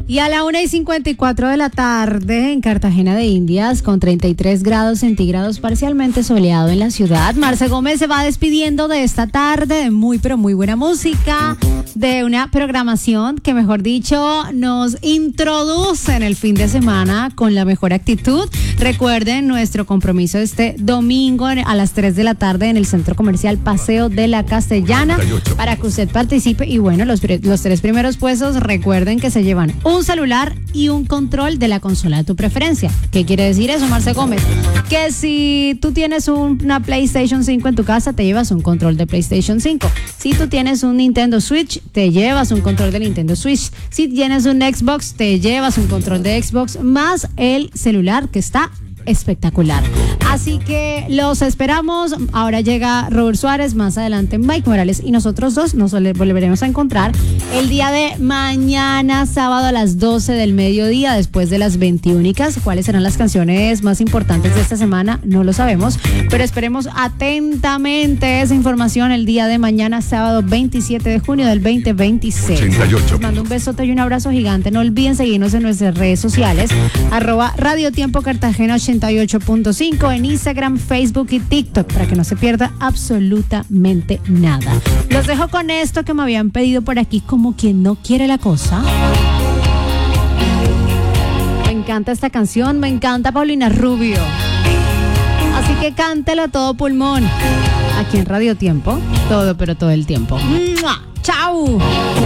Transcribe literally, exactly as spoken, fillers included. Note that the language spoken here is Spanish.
Y a la una y cincuenta y cuatro de la tarde en Cartagena de Indias, con treinta y tres grados centígrados, parcialmente soleado en la ciudad. Marce Gómez se va despidiendo de esta tarde de muy, pero muy buena música, de una programación que, mejor dicho, nos introduce en el fin de semana con la mejor actitud. Recuerden nuestro compromiso este domingo a las tres de la tarde en el Centro Comercial Paseo de la Castellana para que usted participe. Y bueno, los, los tres primeros puestos, recuerden que se llevan un celular y un control de la consola de tu preferencia. ¿Qué quiere decir eso, Marce Gómez? Que si tú tienes un, una PlayStation cinco en tu casa, te llevas un control de PlayStation cinco. Si tú tienes un Nintendo Switch, te llevas un control de Nintendo Switch. Si tienes un Xbox, te llevas un control de Xbox más el celular, que está espectacular. Así que los esperamos. Ahora llega Robert Suárez, más adelante Mike Morales, y nosotros dos nos volveremos a encontrar el día de mañana, sábado a las doce del mediodía, después de las veintiuna. ¿Cuáles serán las canciones más importantes de esta semana? No lo sabemos, pero esperemos atentamente esa información el día de mañana, sábado veintisiete de junio del veinte veintiséis. Les mando un besote y un abrazo gigante. No olviden seguirnos en nuestras redes sociales, arroba Radio Tiempo Cartagena ochenta y ocho punto cinco en Instagram, Facebook y TikTok, para que no se pierda absolutamente nada. Los dejo con esto que me habían pedido por aquí, como quien no quiere la cosa. Me encanta esta canción, me encanta Paulina Rubio. Así que cántela a todo pulmón. Aquí en Radio Tiempo, todo pero todo el tiempo. ¡Mua! ¡Chao!